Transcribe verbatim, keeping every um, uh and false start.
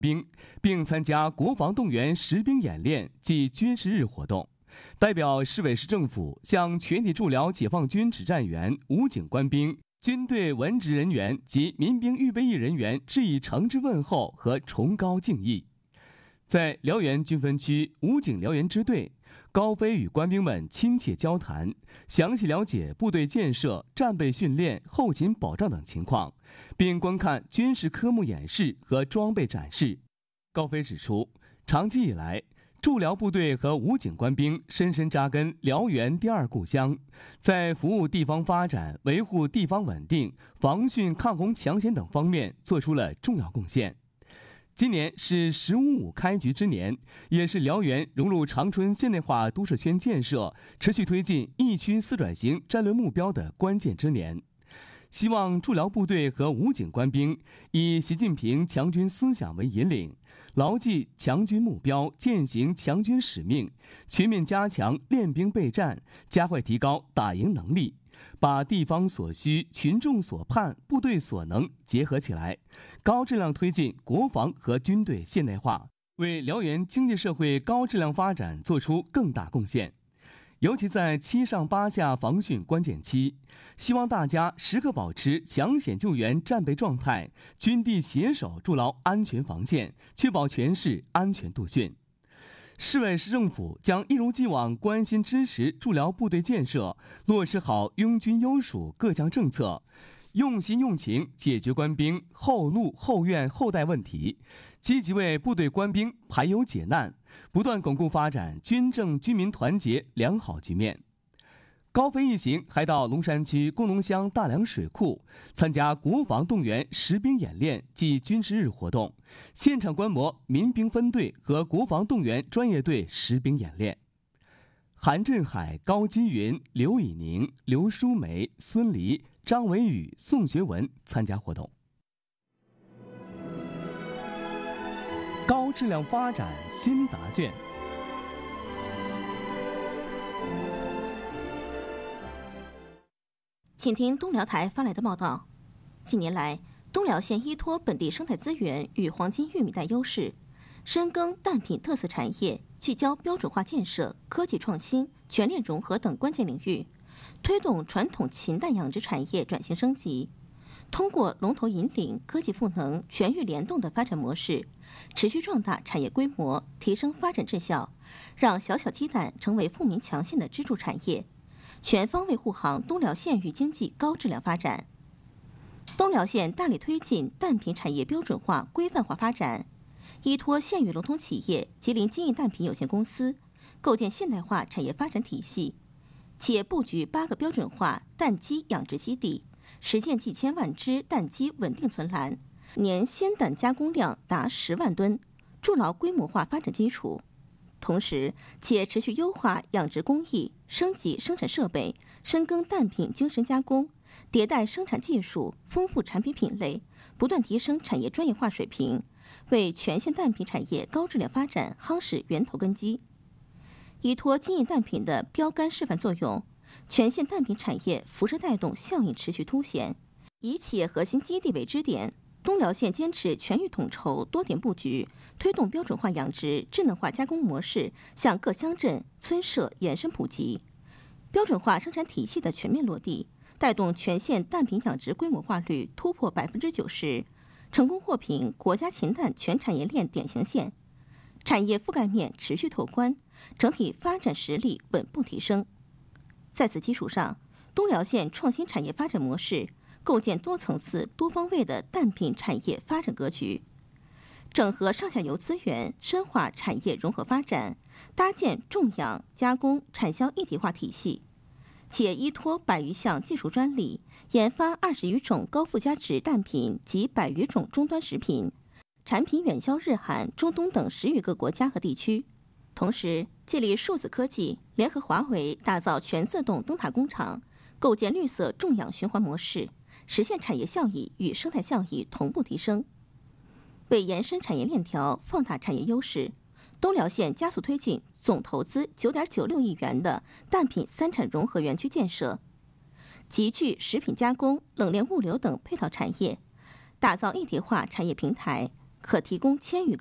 兵，并参加国防动员实兵演练暨军事日活动。代表市委市政府向全体驻辽解放军指战员、武警官兵、军队文职人员及民兵预备役人员致以诚挚问候和崇高敬意。在辽源军分区武警辽源支队，高飞与官兵们亲切交谈，详细了解部队建设、战备训练、后勤保障等情况，并观看军事科目演示和装备展示。高飞指出，长期以来，驻辽部队和武警官兵深深扎根辽源第二故乡，在服务地方发展、维护地方稳定、防汛抗洪抢险等方面做出了重要贡献。今年是“十五五”开局之年，也是辽源融入长春现代化都市圈建设、持续推进一区四转型战略目标的关键之年。希望驻辽部队和武警官兵以习近平强军思想为引领，牢记强军目标，践行强军使命，全面加强练兵备战，加快提高打赢能力，把地方所需、群众所盼、部队所能结合起来，高质量推进国防和军队现代化，为辽源经济社会高质量发展做出更大贡献。尤其在七上八下防汛关键期，希望大家时刻保持抢险救援战备状态，军地携手筑牢安全防线，确保全市安全度汛。市委市政府将一如既往关心支持驻辽部队建设，落实好拥军优属各项政策，用心用情解决官兵后路后院后代问题，积极为部队官兵排忧解难，不断巩固发展军政军民团结良好局面。高飞一行还到龙山区工农乡大良水库参加国防动员实兵演练暨军事日活动，现场观摩民兵分队和国防动员专业队实兵演练。韩振海、高基云、刘以宁、刘淑梅、孙黎、张维宇、宋学文参加活动。高质量发展新答卷。 请听东辽台发来的报道。近年来，东辽县依托本地生态资源与黄金玉米带优势，深耕蛋品特色产业，聚焦标准化建设、科技创新、全链融合等关键领域，推动传统禽蛋养殖产业转型升级。通过龙头引领、科技赋能、全域联动的发展模式，持续壮大产业规模，提升发展质效，让小小鸡蛋成为富民强县的支柱产业，全方位护航东辽县域经济高质量发展。东辽县大力推进蛋品产业标准化、规范化发展，依托县域龙头企业吉林金益蛋品有限公司，构建现代化产业发展体系，且布局八个标准化蛋鸡养殖基地，实现几千万只蛋鸡稳定存栏，年鲜蛋加工量达十万吨，筑牢规模化发展基础。同时，且持续优化养殖工艺，升级生产设备，深耕蛋品精深加工，迭代生产技术，丰富产品品类，不断提升产业专业化水平，为全县蛋品产业高质量发展夯实源头根基。依托金益蛋品的标杆示范作用，全县蛋品产业辐射带动效应持续凸显。以企业核心基地为支点，东辽县坚持全域统筹、多点布局，推动标准化养殖、智能化加工模式向各乡镇、村社延伸普及，标准化生产体系的全面落地，带动全县蛋品养殖规模化率突破百分之九十，成功获评国家禽蛋全产业链典型县，产业覆盖面持续拓宽，整体发展实力稳步提升。在此基础上，东辽县创新产业发展模式，构建多层次、多方位的蛋品产业发展格局，整合上下游资源，深化产业融合发展，搭建种养、加工、产销一体化体系，且依托百余项技术专利，研发二十余种高附加值蛋品及百余种终端食品，产品远销日韩、中东等十余个国家和地区。同时，借力数字科技，联合华为打造全自动灯塔工厂，构建绿色种养循环模式，实现产业效益与生态效益同步提升。为延伸产业链条、放大产业优势，东辽县加速推进总投资九点九六亿元的蛋品三产融合园区建设，集聚食品加工、冷链物流等配套产业，打造一体化产业平台， 可提供千余个。